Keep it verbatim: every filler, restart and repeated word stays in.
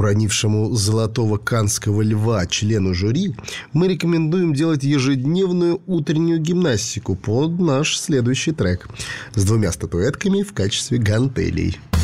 уронившему золотого каннского льва члену жюри, мы рекомендуем делать ежедневную утреннюю гимнастику под наш следующий трек с двумя статуэтками в качестве гантелей.